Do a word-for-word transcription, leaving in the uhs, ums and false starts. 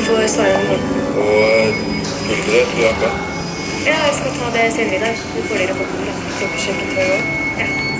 får svare om morgenen. Og skulle du det til Jakob? Ja, jeg skal ta det senere i dag. Du får de rapporten fra klokkesjekken før også. Ja.